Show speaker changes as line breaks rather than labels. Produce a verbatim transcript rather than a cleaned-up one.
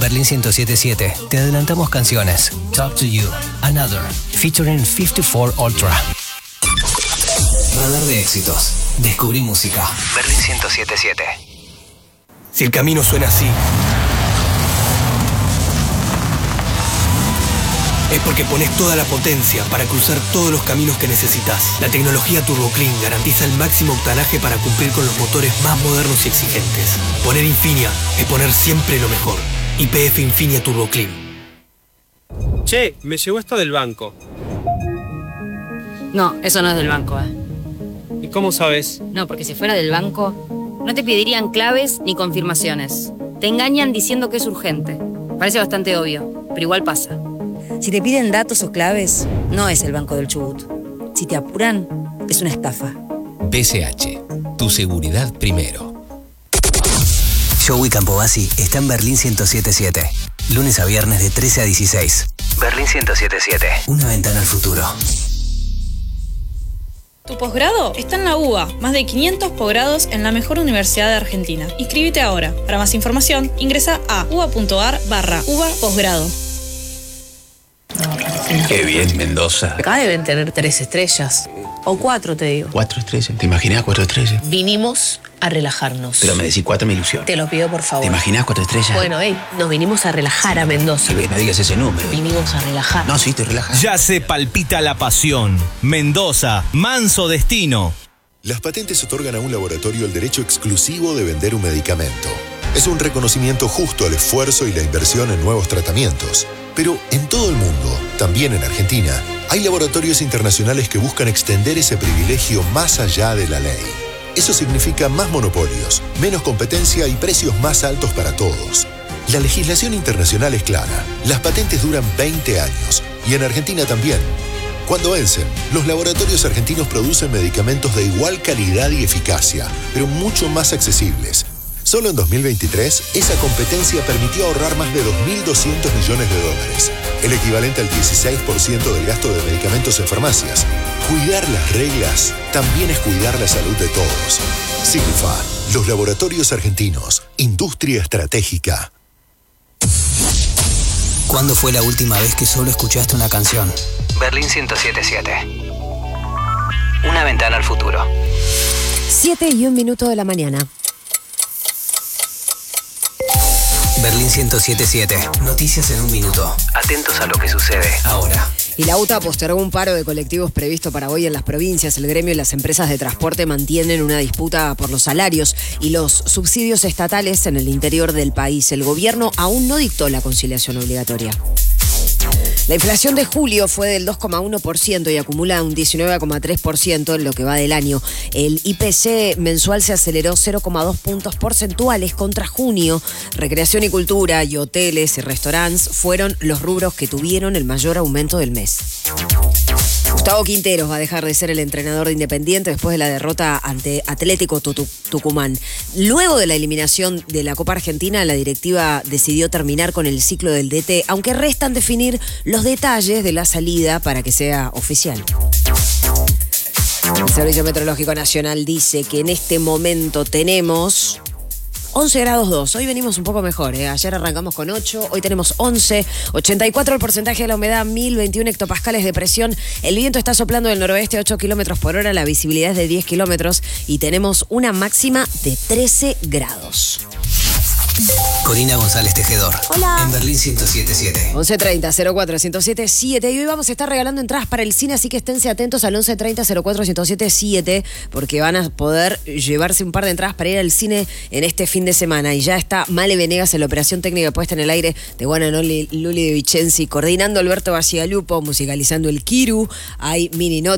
Berlín ciento siete punto siete te adelantamos canciones. Talk to You, Another, featuring cincuenta y cuatro Ultra. Radar de éxitos. Descubrí música. Berlín ciento siete punto siete.
Si el camino suena así, es porque pones toda la potencia para cruzar todos los caminos que necesitas. La tecnología Turbo Clean garantiza el máximo octanaje para cumplir con los motores más modernos y exigentes. Poner Infinia es poner siempre lo mejor. Y P F Infinia Turbo Clean.
Che, me llegó esto del banco.
No, eso no es del banco, ¿eh?
¿Y cómo sabes?
No, porque si fuera del banco, no te pedirían claves ni confirmaciones. Te engañan diciendo que es urgente. Parece bastante obvio, pero igual pasa. Si te piden datos o claves, no es el Banco del Chubut. Si te apuran, es una estafa.
B C H, tu seguridad primero.
Joey Campobasi está en Berlín ciento siete punto siete. Lunes a viernes de trece a dieciséis. Berlín ciento siete punto siete. Una ventana al futuro.
Tu posgrado está en la U B A. Más de quinientos posgrados en la mejor universidad de Argentina. Inscríbete ahora. Para más información, ingresa a uba.ar barra uba posgrado.
Qué bien, Mendoza.
Acá deben tener tres estrellas. O cuatro, te digo.
Cuatro estrellas. ¿Te imaginas cuatro estrellas?
Vinimos a relajarnos.
Pero me decís cuatro, me ilusión.
Te lo pido, por favor.
¿Te imaginas cuatro estrellas?
Bueno, hey, nos vinimos a relajar a Mendoza.
No digas ese número.
Vinimos a relajar.
No, sí, te relajas.
Ya se palpita la pasión. Mendoza, manso destino.
Las patentes otorgan a un laboratorio el derecho exclusivo de vender un medicamento. Es un reconocimiento justo al esfuerzo y la inversión en nuevos tratamientos. Pero en todo el mundo, también en Argentina, hay laboratorios internacionales que buscan extender ese privilegio más allá de la ley. Eso significa más monopolios, menos competencia y precios más altos para todos. La legislación internacional es clara. Las patentes duran veinte años y en Argentina también. Cuando vencen, los laboratorios argentinos producen medicamentos de igual calidad y eficacia, pero mucho más accesibles. Solo en dos mil veintitrés, esa competencia permitió ahorrar más de dos mil doscientos millones de dólares, el equivalente al dieciséis por ciento del gasto de medicamentos en farmacias. Cuidar las reglas también es cuidar la salud de todos. Sigfa, los laboratorios argentinos, industria estratégica.
¿Cuándo fue la última vez que solo escuchaste una canción? Berlín ciento siete punto siete. Una ventana al futuro.
Siete y un minuto de la mañana.
Berlín ciento siete punto siete. Noticias en un minuto. Atentos a lo que sucede ahora.
Y la U T A postergó un paro de colectivos previsto para hoy en las provincias. El gremio y las empresas de transporte mantienen una disputa por los salarios y los subsidios estatales en el interior del país. El gobierno aún no dictó la conciliación obligatoria. La inflación de julio fue del dos coma uno por ciento y acumula un diecinueve coma tres por ciento en lo que va del año. El I P C mensual se aceleró cero coma dos puntos porcentuales contra junio. Recreación y cultura y hoteles y restaurantes fueron los rubros que tuvieron el mayor aumento del mes. Gustavo Quinteros va a dejar de ser el entrenador de Independiente después de la derrota ante Atlético Tucumán. Luego de la eliminación de la Copa Argentina, la directiva decidió terminar con el ciclo del D T, aunque restan definir los detalles de la salida para que sea oficial. El Servicio Meteorológico Nacional dice que en este momento tenemos once grados dos. Hoy venimos un poco mejor, ¿eh? Ayer arrancamos con ocho, hoy tenemos once, ochenta y cuatro el porcentaje de la humedad, mil veintiuno hectopascales de presión. El viento está soplando del noroeste a ocho kilómetros por hora, la visibilidad es de diez kilómetros y tenemos una máxima de trece grados.
Corina González Tejedor.
Hola.
En Berlín ciento siete punto siete.
once treinta cero cuatro uno cero siete siete. Y hoy vamos a estar regalando entradas para el cine, así que esténse atentos al once treinta cero cuatro uno cero siete siete, porque van a poder llevarse un par de entradas para ir al cine en este fin de semana. Y ya está Male Venegas en la operación técnica puesta en el aire de One and Only Luli de Vicenzi, coordinando Alberto Bacigalupo, musicalizando el Kiru. Hay mini notas.